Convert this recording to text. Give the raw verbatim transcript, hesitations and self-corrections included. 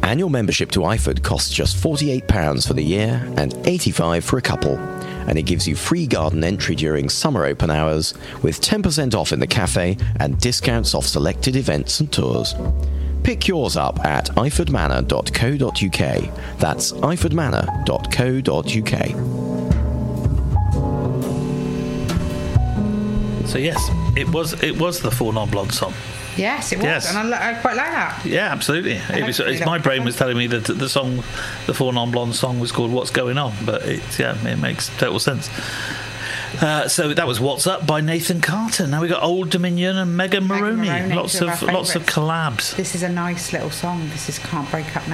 Annual membership to iFood costs just forty-eight pounds for the year and eighty-five pounds for a couple, and it gives you free garden entry during summer open hours with ten percent off in the cafe and discounts off selected events and tours. Pick yours up at iford manor dot co dot uk. That's iford manor dot co dot uk. So yes, it was it was the Four Non-Blondes song. Yes, it was, Yes. and I, li- I quite like that. Yeah, absolutely. It was, hopefully it's, my that'll brain be was fun. telling me that the song, the Four Non-Blondes song, was called "What's Going On," but it's yeah, it makes total sense. Uh, so that was "What's Up" by Nathan Carter. Now we got Old Dominion and Megan Megan Maroney. Maroney, Lots two of of our lots of favourites. collabs. This is a nice little song. This is Can't Break Up Now.